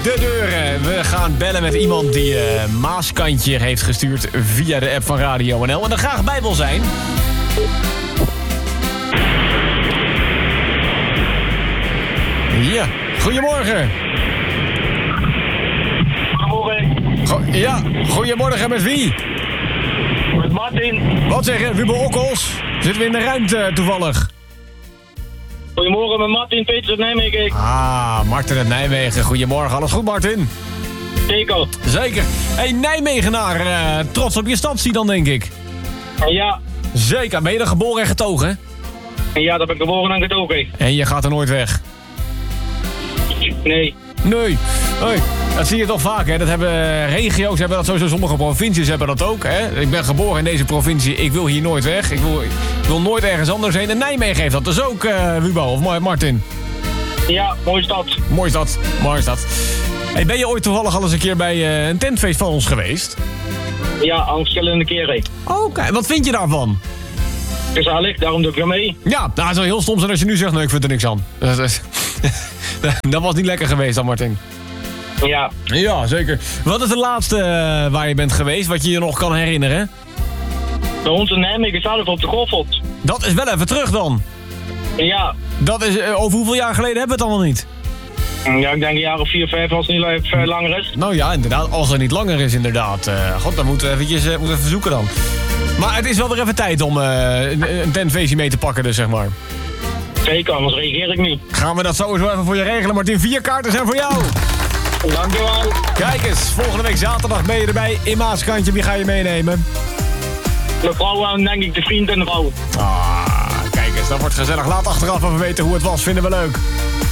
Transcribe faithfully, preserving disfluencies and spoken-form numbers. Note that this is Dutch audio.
de deuren. We gaan bellen met iemand die uh, Maaskantje heeft gestuurd via de app van Radio N L. En dat graag bij wil zijn. Ja, goedemorgen. Goedemorgen. Go- ja, goedemorgen met wie? Met Martin. Wat zeg je, Wiebe Okkels? Zitten we in de ruimte toevallig? Goedemorgen met Martin, Peters uit Nijmegen. Ah, Martin uit Nijmegen. Goedemorgen, alles goed Martin? Zeker. Zeker. Hey, Nijmegenaar, uh, trots op je stadsie dan denk ik? Ja. Zeker, ben je er geboren en getogen? Ja, dat ben ik geboren en getogen. En je gaat er nooit weg? Nee. Nee. Hey, dat zie je toch vaak, hè? Dat hebben regio's, hebben dat sowieso, sommige provincies hebben dat ook, hè? Ik ben geboren in deze provincie, ik wil hier nooit weg. Ik wil, ik wil nooit ergens anders heen. En Nijmegen heeft dat dus ook, uh, Wibo, of Martin? Ja, mooie stad. Mooi stad, mooi stad. Hey, ben je ooit toevallig al eens een keer bij uh, een tentfeest van ons geweest? Ja, al verschillende keren. Oké, okay. Wat vind je daarvan? Gezellig, daarom doe ik er mee. Ja, nou, het zou heel stom zijn als je nu zegt, nee, ik vind er niks aan. Dat, is, dat was niet lekker geweest dan, Martin. Ja. Ja, zeker. Wat is de laatste uh, waar je bent geweest, wat je je nog kan herinneren? Bij ons in Nijmegen zelf op de Golfveld. Dat is wel even terug dan. Ja. Dat is, uh, over hoeveel jaar geleden hebben we het dan nog niet? Ja, ik denk een jaar of vier, vijf als het niet uh, langer is. Nou ja, inderdaad, als het niet langer is inderdaad. Uh, God, dan moeten we eventjes uh, moeten we even zoeken dan. Maar het is wel weer even tijd om uh, een, een tentfeestje mee te pakken dus, zeg maar. Zeker, anders reageer ik niet. Gaan we dat sowieso even voor je regelen, Martin. Vier kaarten zijn voor jou. Dankjewel. Kijk eens, volgende week zaterdag ben je erbij in Maaskantje. Wie ga je meenemen? De vrouw en denk ik de vriend en de vrouw. Ah, kijk eens, dat wordt gezellig. Laat achteraf even weten hoe het was. Vinden we leuk.